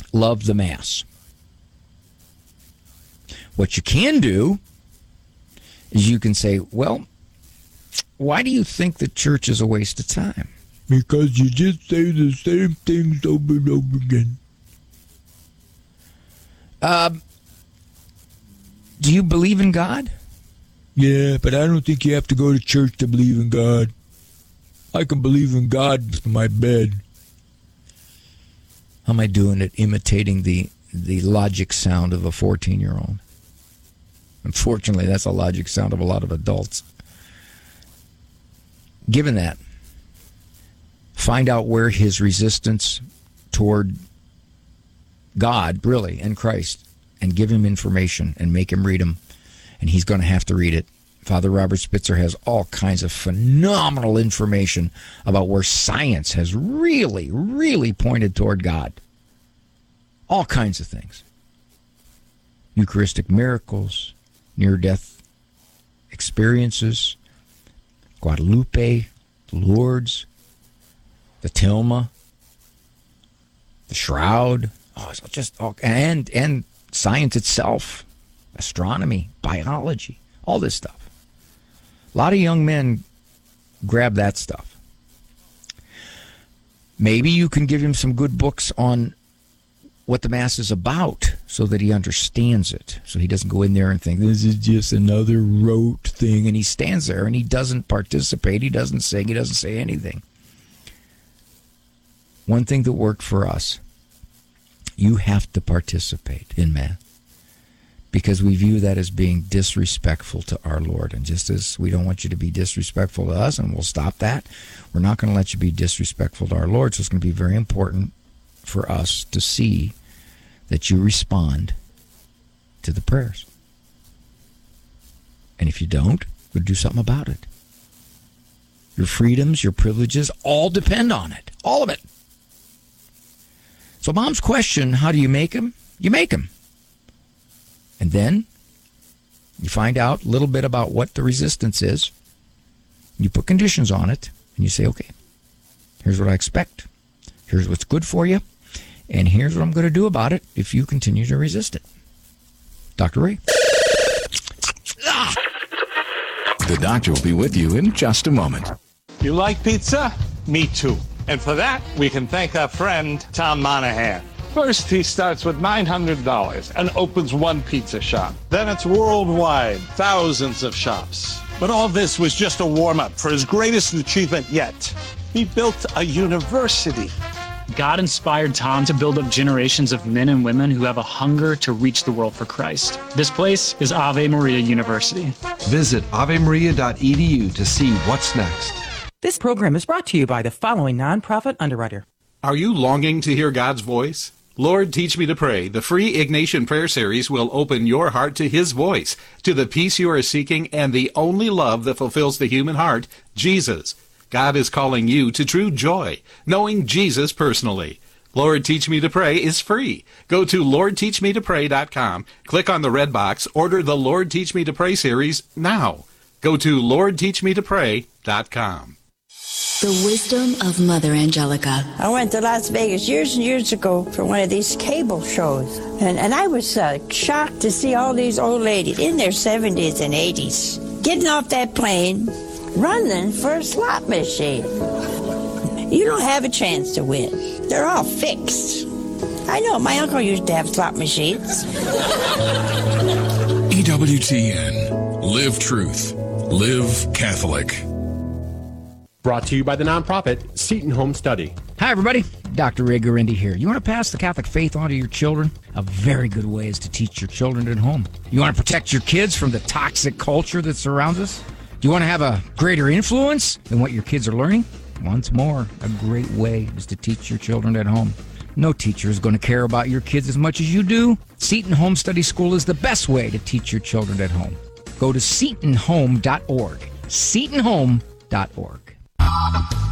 love the Mass. What you can do is you can say, well, why do you think the church is a waste of time? Because you just say the same things over and over again. Do you believe in God? Yeah, but I don't think you have to go to church to believe in God. I can believe in God from my bed. How am I doing at imitating the logic sound of a 14-year-old? Unfortunately, that's the logic sound of a lot of adults. Given that, find out where his resistance toward God, really, and Christ, and give him information and make him read them. And he's going to have to read it. Father Robert Spitzer has all kinds of phenomenal information about where science has really, really pointed toward God. All kinds of things. Eucharistic miracles, near-death experiences, Guadalupe, Lourdes, the Tilma, the Shroud, it's just all, and science itself, astronomy, biology, all this stuff. A lot of young men grab that stuff. Maybe you can give him some good books on what the Mass is about so that he understands it, so he doesn't go in there and think, this is just another rote thing, and he stands there and he doesn't participate, he doesn't sing, he doesn't say anything. One thing that worked for us, you have to participate in Mass, because we view that as being disrespectful to our Lord. And just as we don't want you to be disrespectful to us, and we'll stop that, we're not going to let you be disrespectful to our Lord. So it's going to be very important for us to see that you respond to the prayers. And if you don't, we'll do something about it. Your freedoms, your privileges, all depend on it. All of it. So Mom's question, how do you make them? You make them. And then you find out a little bit about what the resistance is. You put conditions on it, and you say, okay, here's what I expect. Here's what's good for you. And here's what I'm going to do about it if you continue to resist it. Dr. Ray. The doctor will be with you in just a moment. You like pizza? Me too. And for that, we can thank our friend, Tom Monahan. First, he starts with $900 and opens one pizza shop. Then it's worldwide, thousands of shops. But all this was just a warm-up for his greatest achievement yet. He built a university. God inspired Tom to build up generations of men and women who have a hunger to reach the world for Christ. This place is Ave Maria University. Visit avemaria.edu to see what's next. This program is brought to you by the following nonprofit underwriter. Are you longing to hear God's voice? Lord, Teach Me to Pray, the free Ignatian prayer series will open your heart to His voice, to the peace you are seeking, and the only love that fulfills the human heart, Jesus. God is calling you to true joy, knowing Jesus personally. Lord, Teach Me to Pray is free. Go to LordTeachMeToPray.com, click on the red box, order the Lord, Teach Me to Pray series now. Go to LordTeachMeToPray.com. The wisdom of Mother Angelica. I went to Las Vegas years and years ago for one of these cable shows. And I was shocked to see all these old ladies in their 70s and 80s getting off that plane, running for a slot machine. You don't have a chance to win. They're all fixed. I know, my uncle used to have slot machines. EWTN. Live truth. Live Catholic. Brought to you by the nonprofit Seton Home Study. Hi, everybody. Dr. Ray Guarendi here. You want to pass the Catholic faith on to your children? A very good way is to teach your children at home. You want to protect your kids from the toxic culture that surrounds us? Do you want to have a greater influence than what your kids are learning? Once more, a great way is to teach your children at home. No teacher is going to care about your kids as much as you do. Seton Home Study School is the best way to teach your children at home. Go to SetonHome.org. SetonHome.org.